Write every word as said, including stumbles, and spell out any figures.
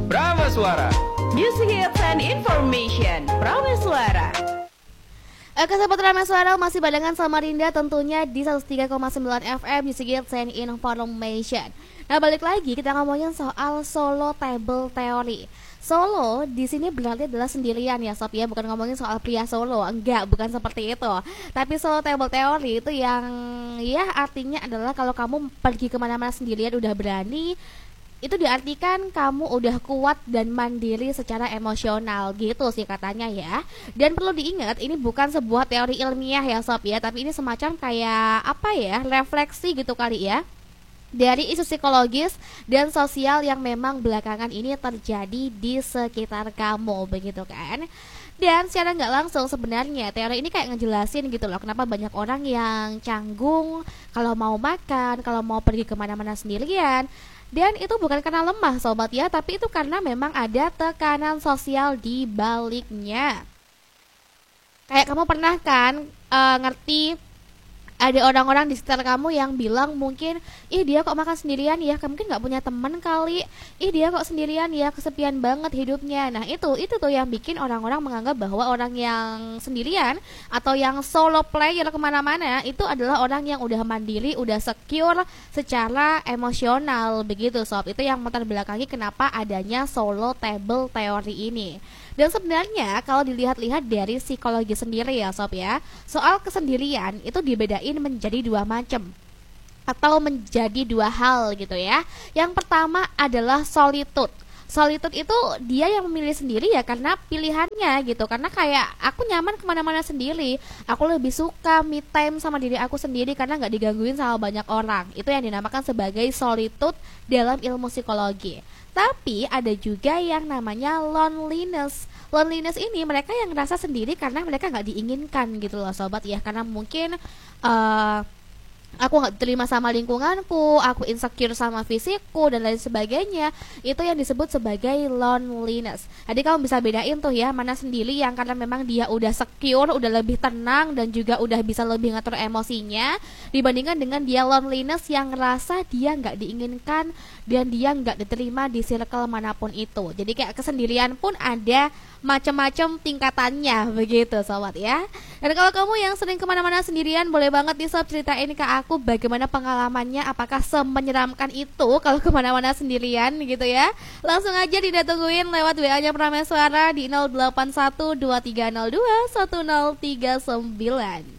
Prameswara. Music hits and information. Prameswara. Oke, sahabat Prameswara, masih barengan sama Rinda tentunya di seratus tiga koma sembilan F M Music hits and information. Nah, balik lagi kita ngomongin soal solo table theory. Solo di sini berarti adalah sendirian ya sob ya, bukan ngomongin soal pria solo, enggak, bukan seperti itu. Tapi solo table theory itu yang ya artinya adalah kalau kamu pergi kemana-mana sendirian udah berani, itu diartikan kamu udah kuat dan mandiri secara emosional gitu sih katanya ya. Dan perlu diingat ini bukan sebuah teori ilmiah ya sob ya, tapi ini semacam kayak apa ya, refleksi gitu kali ya, dari isu psikologis dan sosial yang memang belakangan ini terjadi di sekitar kamu, begitu kan. Dan secara nggak langsung sebenarnya teori ini kayak ngejelasin gitu loh, kenapa banyak orang yang canggung kalau mau makan, kalau mau pergi kemana-mana sendirian. Dan itu bukan karena lemah sobat ya, tapi itu karena memang ada tekanan sosial di baliknya. Kayak kamu pernah kan uh, ngerti ada orang-orang di sekitar kamu yang bilang mungkin, ih dia kok makan sendirian ya, mungkin gak punya teman kali, ih dia kok sendirian ya, kesepian banget hidupnya. Nah itu itu tuh yang bikin orang-orang menganggap bahwa orang yang sendirian atau yang solo player kemana-mana itu adalah orang yang udah mandiri, udah secure secara emosional, begitu sob. Itu yang latar belakangi kenapa adanya solo table theory ini. Dan sebenarnya kalau dilihat-lihat dari psikologi sendiri ya sob ya, soal kesendirian itu dibedain menjadi dua macam atau menjadi dua hal gitu ya. Yang pertama adalah solitude. Solitude itu dia yang memilih sendiri ya karena pilihannya gitu, karena kayak aku nyaman kemana-mana sendiri, aku lebih suka me time sama diri aku sendiri karena nggak digangguin sama banyak orang. Itu yang dinamakan sebagai solitude dalam ilmu psikologi. Tapi ada juga yang namanya loneliness. Loneliness ini mereka yang ngerasa sendiri karena mereka nggak diinginkan gitu loh sobat ya, karena mungkin uh, aku nggak terima sama lingkunganku, aku insecure sama fisikku dan lain sebagainya. Itu yang disebut sebagai loneliness. Jadi kamu bisa bedain tuh ya, mana sendiri yang karena memang dia udah secure, udah lebih tenang dan juga udah bisa lebih ngatur emosinya, dibandingkan dengan dia loneliness yang ngerasa dia nggak diinginkan dan dia nggak diterima di circle manapun itu. Jadi kayak kesendirian pun ada macam-macam tingkatannya, begitu sobat ya. Dan kalau kamu yang sering kemana-mana sendirian, boleh banget nih sob ceritain ke aku bagaimana pengalamannya, apakah semenyeramkan itu kalau kemana-mana sendirian gitu ya. Langsung aja ditungguin lewat W A-nya Prameswara di nol delapan satu dua tiga nol dua satu nol tiga sembilan.